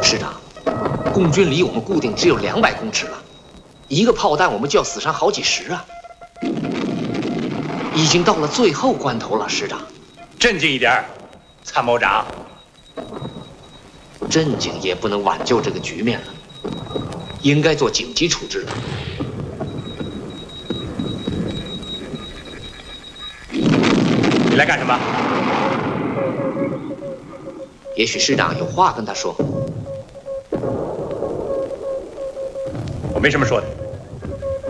师长，共军离我们固定只有200公尺了，一个炮弹我们就要死伤好几十啊！已经到了最后关头了，师长。 镇静一点，参谋长。 镇静也不能挽救这个局面了，应该做紧急处置了。 你来干什么？ 也许师长有话跟他说。 我没什么说的。